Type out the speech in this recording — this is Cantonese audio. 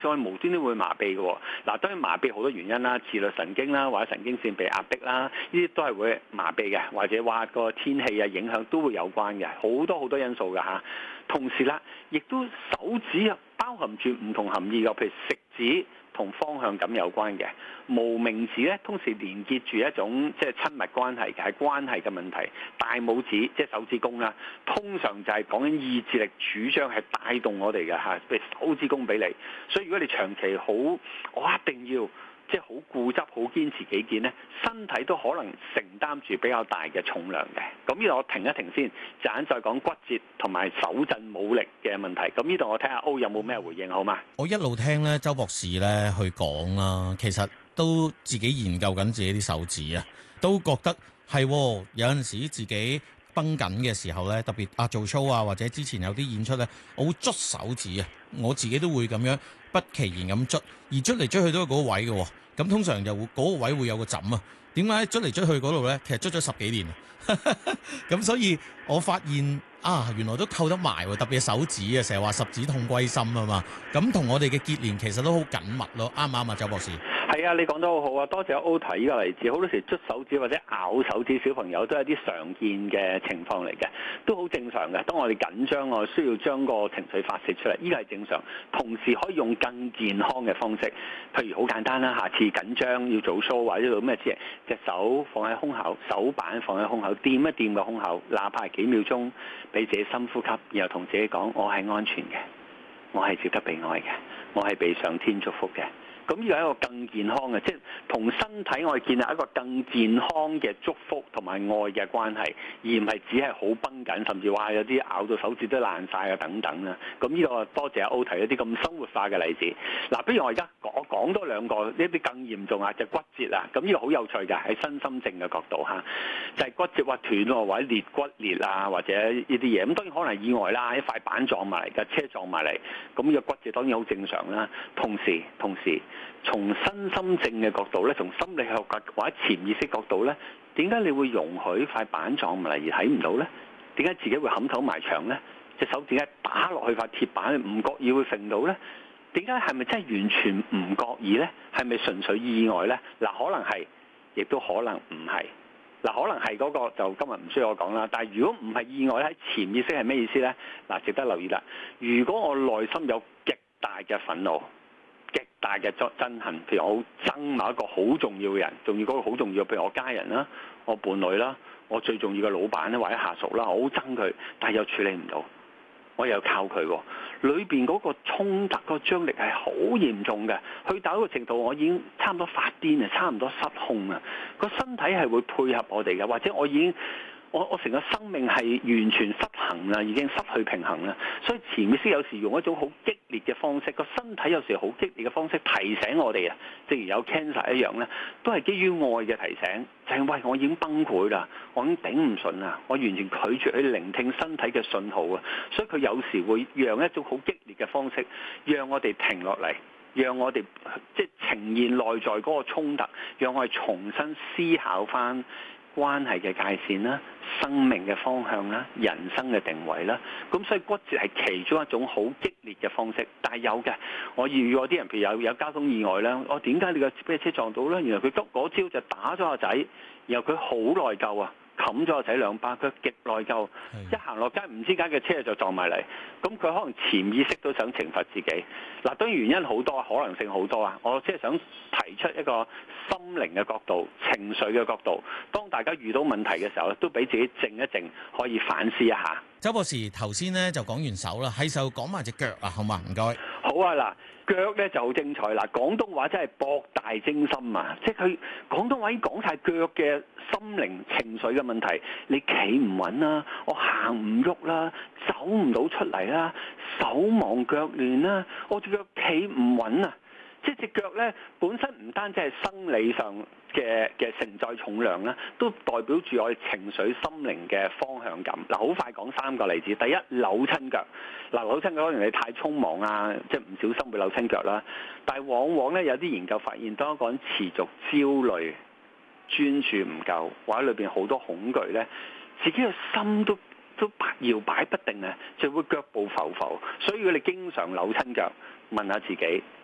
再無端端會麻痹嘅喎。嗱，當然麻痹好多原因啦，自律神經啦，或者神經線被壓迫啦，呢啲都係會麻痹嘅，或者話個天氣啊影響都會有關嘅，好多因素㗎嚇。同時啦，亦都手指包含住唔同含義嘅，譬如食指同方向感有關嘅，無名指咧通常連結住一種即係親密關係嘅，係關係嘅問題。大拇指即係手指公啦，通常就係講緊意志力主張係帶動我哋嘅嚇，譬如手指公俾你。所以如果你長期好，我一定要即係好固執、好堅持己見咧，身體都可能承擔住比較大嘅重量嘅。咁呢度我停一停先，陣間再講骨折同埋手震冇力嘅問題。咁呢度我睇下 O 有冇咩回應好嘛？ 我一路聽咧周博士咧去講啦，其實都自己研究緊自己啲手指啊，都覺得係有陣時自己繃緊嘅時候咧，特別做 show 啊，或者之前有啲演出咧，我會捽手指啊，我自己都會咁樣不其然咁捽，而捽嚟捽去都係嗰個位嘅喎。咁通常就會嗰個位會有個枕啊。點解捽嚟捽去嗰度咧？其實捽咗10幾年。咁所以我發現原來都扣得埋喎，特別係手指啊，成日話十指痛歸心啊嘛。咁同我哋嘅結連其實都好緊密咯，啱唔啱啊，周博士？ 係啊，你講得好好啊！多謝 O 提呢個例子。好多時捽手指或者咬手指，小朋友都係啲常見嘅情況嚟嘅，都好正常嘅。當我哋緊張，我需要將個情緒發泄出嚟，呢個係正常。同時可以用更健康嘅方式，譬如好簡單啦，下次緊張要做 show 或者做咩事，隻手放喺胸口，手板放喺胸口，掂一掂個胸口，哪怕係幾秒鐘，俾自己深呼吸，然後同自己講：我係安全嘅，我係值得被愛嘅，我係被上天祝福嘅。咁呢個係一個更健康嘅，即係同身體我哋建立一個更健康嘅祝福同埋愛嘅關係，而唔係只係好繃緊，甚至話有啲咬到手指都爛晒啊等等啦。咁呢個多謝阿 O 提一啲咁生活化嘅例子。嗱，不如我而家講多兩個一啲更嚴重啊，就係骨折啊。咁呢個好有趣嘅，喺身心症嘅角度嚇，就係骨折或斷喎，或者裂骨裂啊，或者呢啲嘢。咁當然可能係意外啦，一塊板撞埋嚟，架車撞埋嚟，咁呢個骨折當然好正常啦。同時，從身心症嘅角度咧，從心理學或者潛意識角度咧，點解你會容許塊板撞埋嚟而睇唔到咧？點解自己會冚頭埋牆咧？隻手點解打落去塊鐵板唔覺意會揈到咧？點解係咪真係完全唔覺意咧？係咪純粹意外咧？嗱，可能係，亦都可能唔係。嗱，可能係嗰個就今日唔需要我講啦。但係如果唔係意外咧，潛意識係咩意思咧？嗱，值得留意啦。如果我內心有極大嘅憤怒、極大嘅憎恨，譬如我好憎某一個好重要嘅人，仲要嗰個好重要，譬如我家人啦、我伴侶啦、我最重要嘅老闆啦或者下屬啦，我好憎佢，但係又處理唔到，我又靠佢喎。裏邊嗰個衝突、嗰個張力係好嚴重嘅，去到一個程度，我已經差唔多發癲啊，差唔多失控啊，個身體係會配合我哋嘅，或者我已經。我成個生命係完全失衡啦，已經失去平衡啦。所以潛意識有時用一種好激烈嘅方式，個身體有時好激烈嘅方式提醒我哋啊，正如有 cancer 一樣咧，都係基於愛嘅提醒，就係喂，我已經崩潰啦，我已經頂唔順啦，我完全拒絕去聆聽身體嘅信號啊。所以佢有時會讓一種好激烈嘅方式，讓我哋停落嚟，讓我哋即係呈現內在嗰個衝突，讓我哋重新思考翻關係嘅界線啦、生命嘅方向啦、人生嘅定位啦，咁所以骨折係其中一種好激烈嘅方式，但係有嘅。我遇過啲人，譬如有交通意外啦，我點解你個俾車撞到咧？原來佢嗰招就打咗個仔，然後佢好內疚啊，冚咗個仔兩巴，佢極內疚，一行落街唔知解嘅車就撞埋嚟，咁佢可能潛意識都想懲罰自己。嗱，當然原因好多，可能性好多啊！我即係想提出一個心靈嘅角度、情緒嘅角度，當大家遇到問題嘅時候，都俾自己靜一靜，可以反思一下。 周博士頭先咧就講完手啦，係時候講埋隻腳啊，好嘛？唔該。 好啊，嗱，腳咧就好精彩啦！廣東話真係博大精深啊！即係佢廣東話已經講晒腳嘅心靈情緒嘅問題，你企唔穩啦，我行唔喐啦，走唔到出嚟啦，手忙腳亂啦，我隻腳企唔穩啊！即係隻腳咧本身唔單止係生理上嘅承載重量啦，都代表住我哋情緒心靈嘅方向感。嗱，好快講3個例子。第一，扭親腳。嗱，扭親腳可能你太匆忙啊，即係唔小心會扭親腳啦。但係往往咧有啲研究發現，當一個人持續焦慮、專注唔夠，或者裏邊好多恐懼咧，自己嘅心都搖擺不定啊，就會腳步浮浮。所以如果你經常扭親腳，問下自己